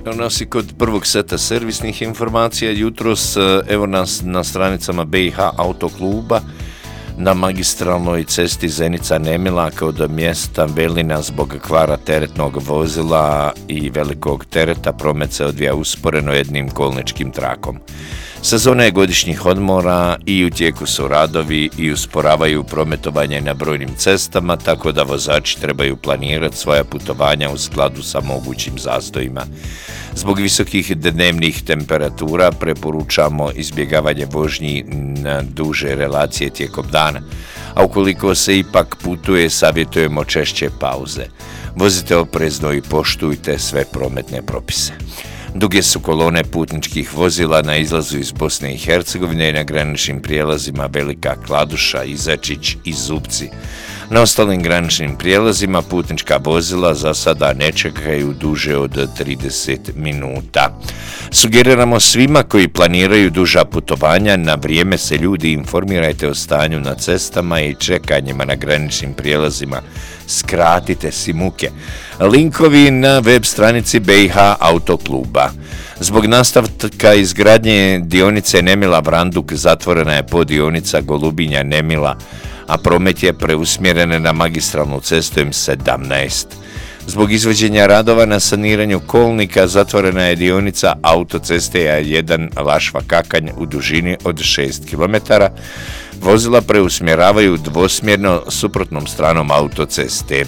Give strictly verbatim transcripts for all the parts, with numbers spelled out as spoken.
Nas i kod prvog seta servisnih informacija jutros, evo nas na stranicama B i H autokluba na magistralnoj cesti Zenica-Nemila kod mjesta Velina zbog kvara teretnog vozila i velikog tereta promet se odvija usporeno jednim kolničkim trakom. Sezona je godišnjih odmora i u tijeku su radovi i usporavaju prometovanje na brojnim cestama, tako da vozači trebaju planirati svoja putovanja u skladu sa mogućim zastojima. Zbog visokih dnevnih temperatura preporučamo izbjegavanje vožnji na duže relacije tijekom dana, a ukoliko se ipak putuje, savjetujemo češće pauze. Vozite oprezno i poštujte sve prometne propise. Duge su kolone putničkih vozila na izlazu iz Bosne i Hercegovine i na graničnim prijelazima Velika Kladuša, Izačić i Zubci. Na ostalim graničnim prijelazima putnička vozila za sada ne čekaju duže od trideset minuta. Sugeriramo svima koji planiraju duža putovanja, na vrijeme se ljudi informirajte o stanju na cestama i čekanjima na graničnim prijelazima. Skratite si muke. Linkovi na web stranici B i H autokluba. Zbog nastavka izgradnje dionice Nemila-Vranduk zatvorena je podionica Golubinja-Nemila, a promet je preusmjeren na magistralnu cestu M sedamnaest. Zbog izvođenja radova na saniranju kolnika zatvorena je dionica autoceste A jedan Lašva-Kakanj u dužini od šest kilometara. Vozila preusmjeravaju dvosmjerno suprotnom stranom autoceste.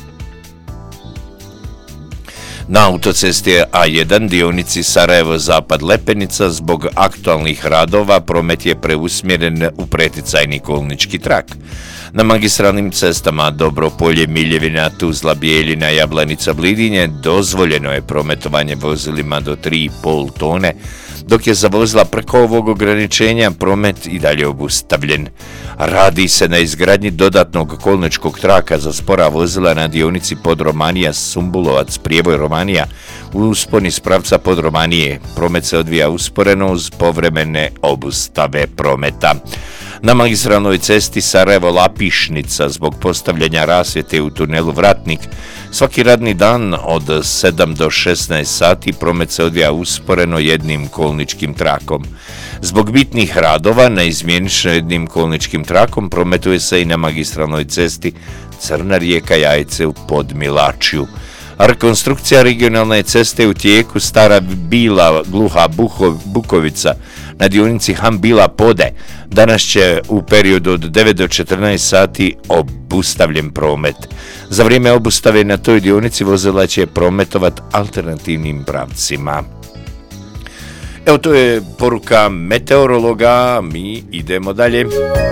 Na autocesti A jedan dionici Sarajevo-Zapad-Lepenica zbog aktualnih radova promet je preusmjeren u preticajni kolnički trak. Na magistralnim cestama Dobropolje, Miljevina, Tuzla, Bijeljina, Jablanica, Blidinje dozvoljeno je prometovanje vozilima do tri i pol tone, dok je za vozila preko ovog ograničenja promet i dalje obustavljen. Radi se na izgradnji dodatnog kolničkog traka za spora vozila na dionici Podromanija Sumbulovac, Prijeboj Romanija u usponi s pravca Podromanije. Promet se odvija usporeno uz povremene obustave prometa. Na magistralnoj cesti Sarajevo-Lapišnica zbog postavljanja rasvjete u tunelu Vratnik svaki radni dan od sedam do šesnaest sati promet se odvija usporeno jednim kolničkim trakom. Zbog bitnih radova neizmjenično jednim kolničkim trakom prometuje se i na magistralnoj cesti Crna Rijeka-Jajce u Podmilačju. Rekonstrukcija regionalne ceste u tijeku Stara Bila Gluha Bukovica na dionici Hambila Pode danas će u periodu od devet do četrnaest sati obustavljen promet. Za vrijeme obustave na toj dionici vozila će prometovat alternativnim pravcima. Evo, to je poruka meteorologa, mi idemo dalje.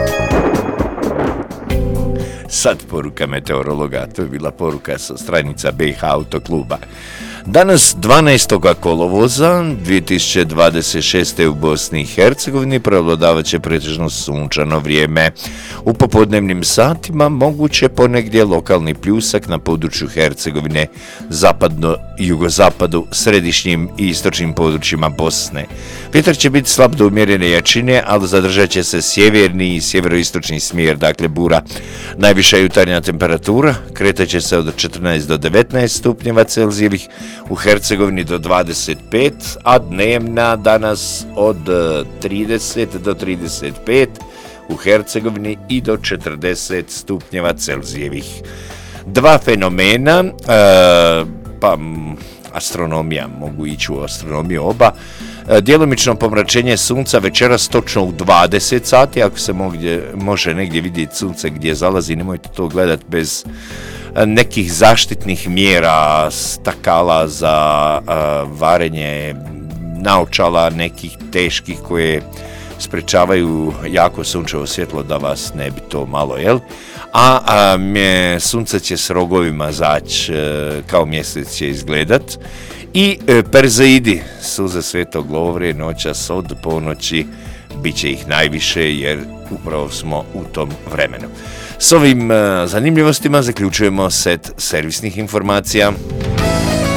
Sad poruka meteorologa, to je bila poruka sa stranica B i H autokluba. Danas dvanaestog kolovoza dvije tisuće dvadeset šeste. u Bosni i Hercegovini prevladavat će pretežno sunčano vrijeme. U popodnevnim satima moguće ponegdje lokalni pljusak na području Hercegovine, zapadno i jugozapadu, središnjim i istočnim područjima Bosne. Vjetar će biti slab do umjerene jačine, ali zadržat će se sjeverni i sjeveroistočni smjer, dakle bura. Najviša jutarnja temperatura kretat će se od četrnaest do devetnaest stupnjeva Celzijevih, u Hercegovini do dvadeset pet, a dnevna danas od trideset do trideset pet, u Hercegovini i do četrdeset stupnjeva Celzijevih. Dva fenomena, e, pa astronomija, mogu ići u astronomiju oba. E, djelomično pomračenje sunca večeras točno u dvadeset sati, ako se mogdje, može negdje vidjeti sunce gdje zalazi, nemojte to gledati bez nekih zaštitnih mjera, stakala za uh, varenje, naočala nekih teških koje sprečavaju jako sunčevo svjetlo da vas ne bi to malo, jel? A, a mje, sunce će s rogovima zaći, e, kao mjesec će izgledat. I e, Perzeidi, suze Svetog Lovre, noćas od ponoći, bit će ih najviše jer upravo smo u tom vremenu. S ovim e, zanimljivostima zaključujemo set servisnih informacija.